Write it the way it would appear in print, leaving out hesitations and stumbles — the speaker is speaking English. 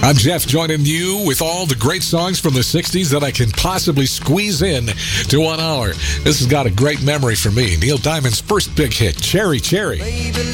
I'm Jeff, joining you with all the great songs from the 60s that I can possibly squeeze in to 1 hour. This has got a great memory for me. Neil Diamond's first big hit, Cherry Cherry. Baby,